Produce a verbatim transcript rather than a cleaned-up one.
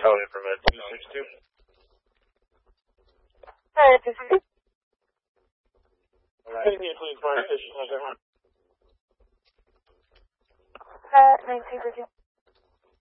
Tony from a two six two. Hi, this is... Alright. Please, please, fire station, how's that one? Uh, nine two,